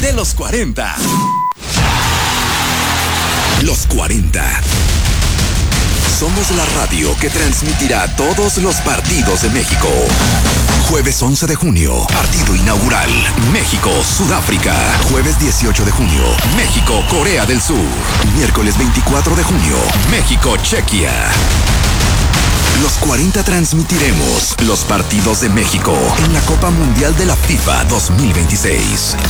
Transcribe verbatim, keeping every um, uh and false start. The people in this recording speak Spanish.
de los cuarenta. Los cuarenta. Somos la radio que transmitirá todos los partidos de México. Jueves once de junio, partido inaugural. México-Sudáfrica. Jueves dieciocho de junio, México-Corea del Sur. Miércoles veinticuatro de junio, México-Chequia. Los cuarenta transmitiremos los partidos de México en la Copa Mundial de la FIFA dos mil veintiséis.